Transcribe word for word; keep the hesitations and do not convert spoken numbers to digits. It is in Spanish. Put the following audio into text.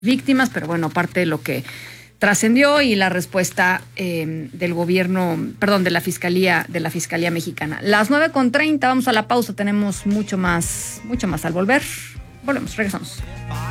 víctimas, pero bueno, parte de lo que trascendió y la respuesta eh, del gobierno, perdón, de la Fiscalía, de la Fiscalía Mexicana. Las nueve con treinta, vamos a la pausa, tenemos mucho más, mucho más al volver. Volvemos, regresamos.